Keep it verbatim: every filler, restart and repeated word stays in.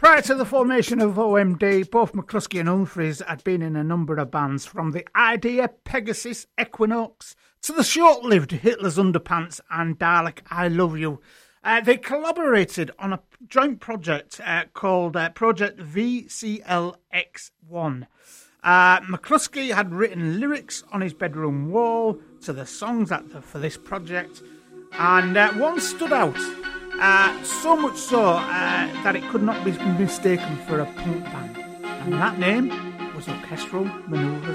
Prior to the formation of O M D, both McCluskey and Humphreys had been in a number of bands, from the Idea, Pegasus, Equinox, to the short-lived Hitler's Underpants and Dalek, I Love You. Uh, they collaborated on a joint project uh, called uh, Project V C L X one. Uh, McCluskey had written lyrics on his bedroom wall to the songs that the, for this project, and uh, one stood out, uh, so much so uh, that it could not be mistaken for a punk band, and that name was Orchestral Manoeuvres